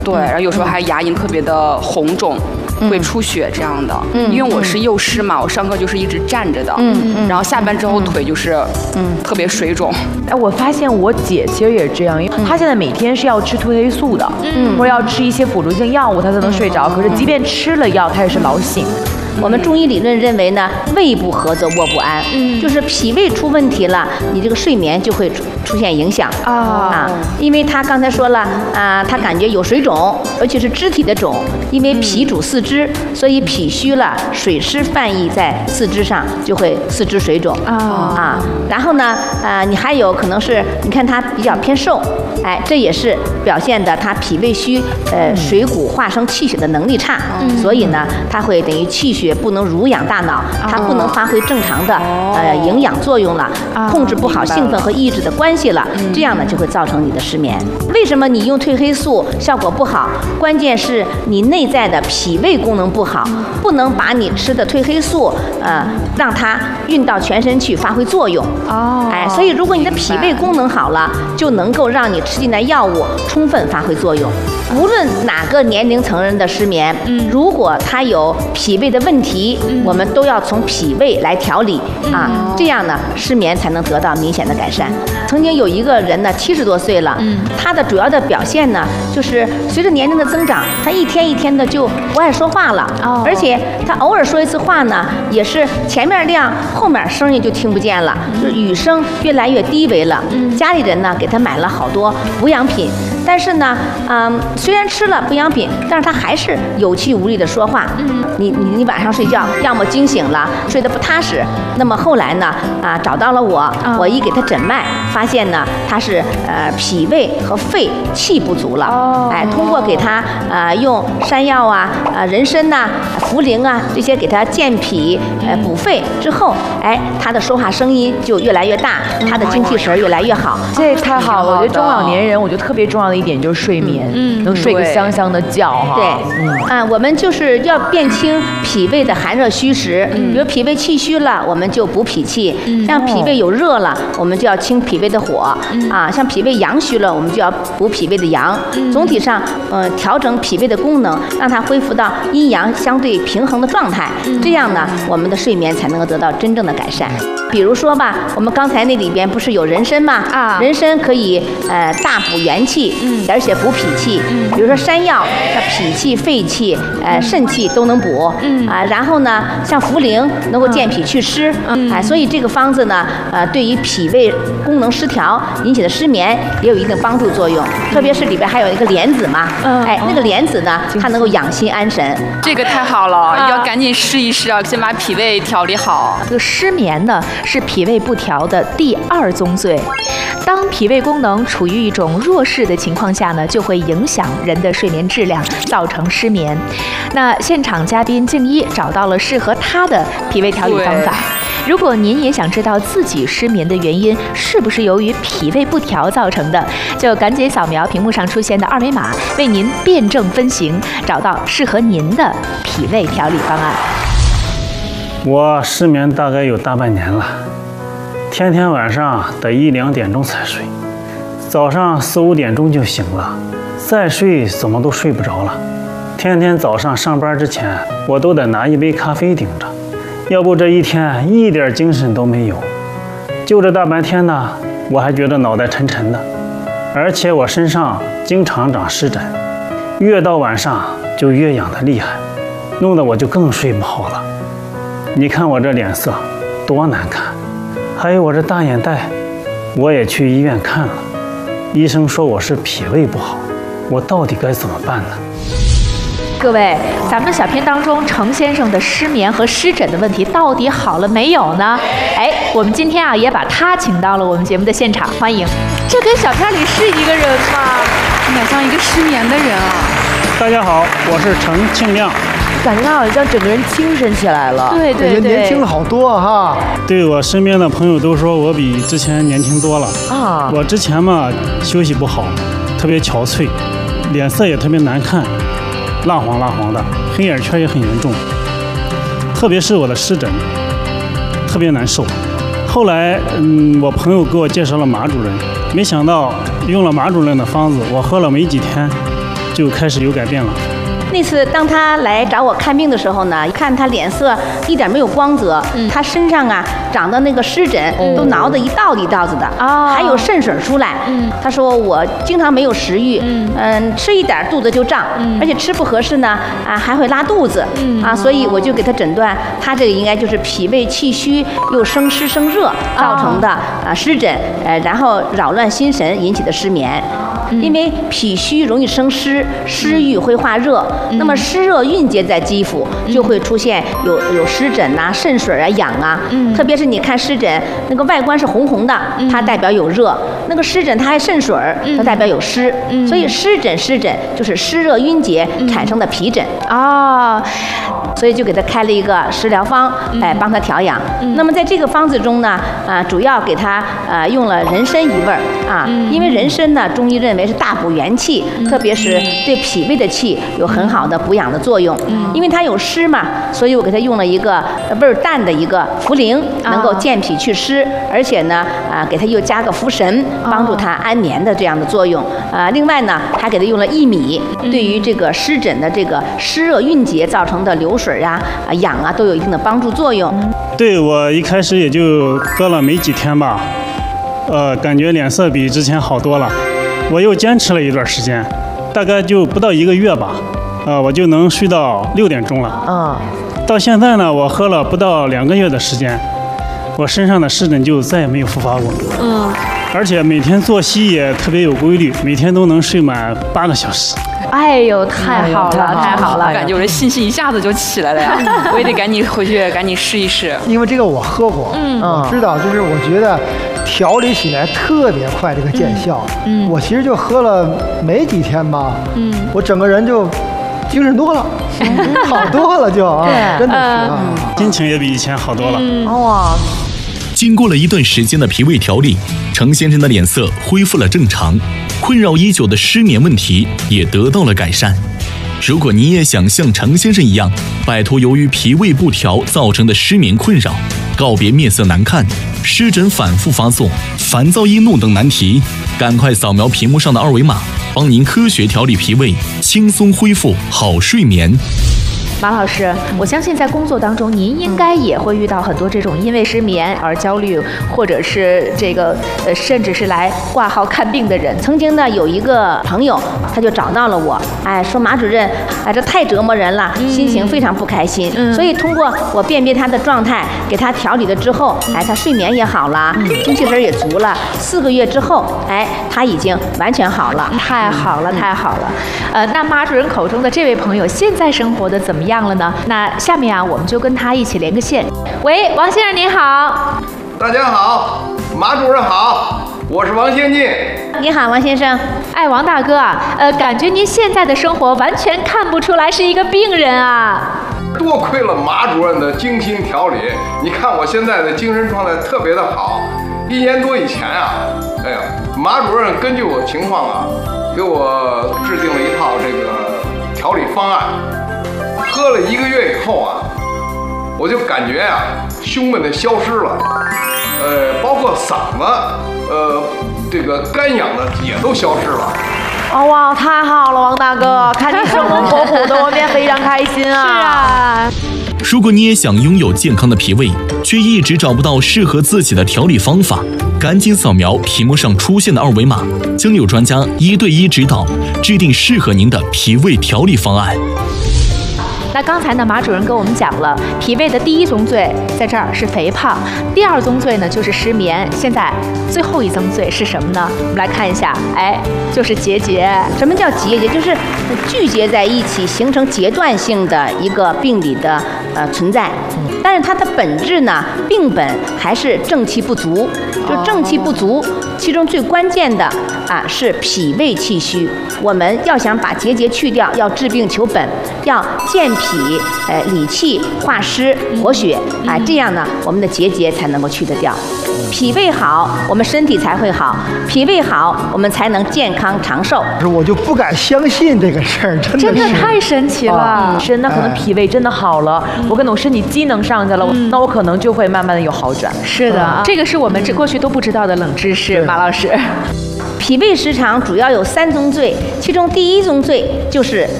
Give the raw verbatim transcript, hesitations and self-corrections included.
对，然后有时候还牙龈特别的红肿。会出血这样的，嗯，因为我是幼师嘛，我上课就是一直站着的，嗯嗯，然后下班之后腿就是，嗯，特别水肿。 哎，我发现我姐其实也是这样，因为她现在每天是要吃褪黑素的，嗯，或者要吃一些辅助性药物，她才能睡着。可是即便吃了药，她也是老醒。 我们中医理论认为呢，胃不和则卧不安，嗯，就是脾胃出问题了，你这个睡眠就会出出现影响啊啊，因为他刚才说了啊，他感觉有水肿，尤其是肢体的肿，因为脾主四肢，所以脾虚了，水湿泛溢在四肢上，就会四肢水肿啊啊。然后呢，啊，你还有可能是，你看他比较偏瘦，哎，这也是表现的他脾胃虚，呃，水谷化生气血的能力差，所以呢，他会等于气血不能濡养大脑，它不能发挥正常的呃营养作用了，控制不好兴奋和抑制的关系了，这样呢就会造成你的失眠。为什么你用褪黑素效果不好？关键是你内在的脾胃功能不好，不能把你吃的褪黑素呃让它运到全身去发挥作用。哦，哎，所以如果你的脾胃功能好了，就能够让你吃进来药物充分发挥作用。无论哪个年龄层人的失眠，嗯，如果他有脾胃的问题，嗯，我们都要从脾胃来调理啊，嗯，这样呢，失眠才能得到明显的改善。曾经有一个人呢，七十多岁了，嗯，他的主要的表现呢，就是随着年龄的增长，他一天一天的就不爱说话了，哦，而且他偶尔说一次话呢，也是前面亮，后面声音就听不见了，嗯，就是语声越来越低微了。嗯，家里人呢给他买了好多补养品，但是呢，嗯，虽然吃了补养品，但是他还是有气无力的说话。嗯，你你你晚上睡觉，要么惊醒了，睡得不踏实。那么后来呢，啊，找到了我，我一给他诊脉，发现呢他是呃脾胃和肺气不足了。哦，哎，通过给他呃用山药啊、呃人参呐、茯苓啊这些给他健脾呃补肺之后，哎，他的说话声音就越来越大，他的精气神越来越好。 这太好了！我觉得中老年人，我觉得特别重要的一点就是睡眠，嗯，能睡个香香的觉哈。 对，嗯，啊，我们就是要辨清脾胃的寒热虚实，比如脾胃气虚了，我们就补脾气；像脾胃有热了，我们就要清脾胃的火；啊，像脾胃阳虚了，我们就要补脾胃的阳。总体上，呃，调整脾胃的功能，让它恢复到阴阳相对平衡的状态，这样呢，我们的睡眠才能够得到真正的改善。比如说吧，我们刚才那里边不是有人参吗？啊，人参可以呃大补元气，嗯，而且补脾气。嗯，比如说山药，它脾气、肺气、呃肾气都能补。嗯啊，然后呢，像茯苓能够健脾祛湿。嗯，哎，所以这个方子呢，呃，对于脾胃功能失调引起的失眠也有一定帮助作用。特别是里边还有一个莲子嘛，嗯，哎，那个莲子呢，它能够养心安神。 这个太好了，要赶紧试一试啊，先把脾胃调理好。 这个失眠呢，是脾胃不调的第二宗罪。当脾胃功能处于一种弱势的情况下呢，就会影响人的睡眠质量，造成失眠。那现场嘉宾静一找到了适合他的脾胃调理方法。如果您也想知道自己失眠的原因是不是由于脾胃不调造成的，就赶紧扫描屏幕上出现的二维码，为您辩证分型，找到适合您的脾胃调理方案。 我失眠大概有大半年了，天天晚上得一两点钟才睡，早上四五点钟就醒了，再睡怎么都睡不着了。天天早上上班之前，我都得拿一杯咖啡顶着，要不这一天一点精神都没有。就这大半天呢，我还觉得脑袋沉沉的，而且我身上经常长湿疹，越到晚上就越痒得厉害，弄得我就更睡不好了。你看我这脸色多难看，还有我这大眼袋，我也去医院看了，医生说我是脾胃不好，我到底该怎么办呢？ 各位，咱们小片当中程先生的失眠和湿疹的问题到底好了没有呢？哎，我们今天啊也把他请到了我们节目的现场，欢迎。这跟小片里是一个人吗？ 哪像一个失眠的人啊！ 大家好，我是程庆亮。 感觉他好像整个人精神起来了， 对对对， 年轻了好多哈。 对，我身边的朋友都说我比之前年轻多了啊。我之前嘛休息不好，特别憔悴，脸色也特别难看，蜡黄蜡黄的，黑眼圈也很严重，特别是我的湿疹，特别难受。后来，嗯，我朋友给我介绍了马主任，没想到用了马主任的方子，我喝了没几天，就就开始有改变了。 那次当他来找我看病的时候呢，看他脸色一点没有光泽，嗯、他身上啊长的那个湿疹、嗯、都挠得一道一道子的，哦、还有渗水出来。嗯、他说我经常没有食欲，嗯、呃，吃一点肚子就胀，嗯、而且吃不合适呢，啊还会拉肚子，嗯、啊，所以我就给他诊断，他这个应该就是脾胃气虚又生湿生热造成的、哦、啊湿疹，呃，然后扰乱心神引起的失眠。因为脾虚容易生湿，湿郁会化热，嗯、那么湿热蕴结在肌肤，嗯、就会出现有有湿疹呐、啊、渗水啊、痒啊。嗯、特别是你看湿疹，那个外观是红红的，嗯、它代表有热；那个湿疹它还渗水，它代表有湿。嗯、所以湿疹湿疹就是湿热蕴结产生的皮疹啊。哦、所以就给他开了一个食疗方，嗯、哎，帮他调养。嗯、那么在这个方子中呢，啊，主要给他呃用了人参一味儿啊，嗯、因为人参呢，中医认为是大补元气，嗯、特别是对脾胃的气有很好的补养的作用。嗯、因为它有湿嘛，所以我给他用了一个味儿淡的一个茯苓，能够健脾祛湿，而且呢，啊，给他又加个茯神，帮助他安眠的这样的作用。啊，另外呢，还给他用了薏米，对于这个湿疹的这个湿热蕴结造成的流水啊、啊痒啊，都有一定的帮助作用。 对，我一开始也就喝了没几天吧，呃，感觉脸色比之前好多了。我又坚持了一段时间，大概就不到一个月吧，呃，我就能睡到六点钟了。嗯，到现在呢，我喝了不到两个月的时间，我身上的湿疹就再也没有复发过。嗯，而且每天作息也特别有规律，每天都能睡满八个小时。 哎呦，太好了，太好了！ 感觉我这信心一下子就起来了呀！我也得赶紧回去，赶紧试一试。 因为这个我喝过，嗯，我知道，就是我觉得调理起来特别快，这个见效。嗯，我其实就喝了没几天吧，嗯，我整个人就精神多了，好多了就啊，真的是啊， 心情也比以前好多了。 哇！ 经过了一段时间的脾胃调理，程先生的脸色恢复了正常，困扰已久的失眠问题也得到了改善。如果你也想像程先生一样，摆脱由于脾胃不调造成的失眠困扰，告别面色难看、湿疹反复发作、烦躁易怒等难题，赶快扫描屏幕上的二维码，帮您科学调理脾胃，轻松恢复好睡眠。 马老师，我相信在工作当中，您应该也会遇到很多这种因为失眠而焦虑，或者是这个呃，甚至是来挂号看病的人。 曾经呢，有一个朋友，他就找到了我，哎，说马主任，哎，这太折磨人了，嗯、心情非常不开心。嗯、所以通过我辨别他的状态，给他调理了之后，哎，他睡眠也好了，嗯、精气神也足了。四个月之后，哎，他已经完全好了。 太好了，太好了。呃，那马主任口中的这位朋友，现在生活的怎么样？样了呢？那下面啊，我们就跟他一起连个线。喂，王先生您好。 大家好，马主任好，我是王先进。 你好，王先生。 哎，王大哥啊，呃，感觉您现在的生活完全看不出来是一个病人啊。 多亏了马主任的精心调理，你看我现在的精神状态特别的好。一年多以前啊，哎呀，马主任根据我情况啊，给我制定了一套这个调理方案。喝了一个月以后啊，我就感觉啊，胸闷的消失了，呃，包括嗓子，呃，这个干痒的也都消失了。 哦哇，太好了，王大哥，看你生龙活虎的，我们也非常开心啊！ 是啊。 如果你也想拥有健康的脾胃，却一直找不到适合自己的调理方法，赶紧扫描屏幕上出现的二维码，将有专家一对一指导，制定适合您的脾胃调理方案。 那刚才呢，马主任跟我们讲了，脾胃的第一宗罪在这儿是肥胖，第二宗罪呢就是失眠，现在最后一宗罪是什么呢？我们来看一下，哎，就是结节。 什么叫结节？就是聚结在一起，形成阶段性的一个病理的呃存在。但是它的本质呢，病本还是正气不足。就正气不足，其中最关键的啊是脾胃气虚。我们要想把结节去掉，要治病求本，要健脾、呃理气、化湿、活血啊，这样呢，我们的结节才能够去得掉。脾胃好，我们身体才会好；脾胃好，我们才能健康长寿。 我就不敢相信这个事儿，真的是真的太神奇了。 是，那可能脾胃真的好了，我可能身体机能上去了，那我可能就会慢慢的有好转。 是的，这个是我们这过去都不知道的冷知识，马老师。 脾胃失常主要有三宗罪，其中第一宗罪就是